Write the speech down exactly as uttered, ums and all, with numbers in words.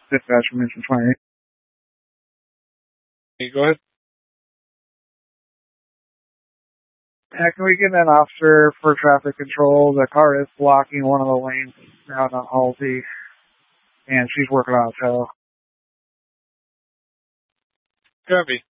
Dispatch from Mission twenty. Hey, go ahead. Yeah, can we get an officer for traffic control? The car is blocking one of the lanes out on Halsey, and she's working on a tow. Copy.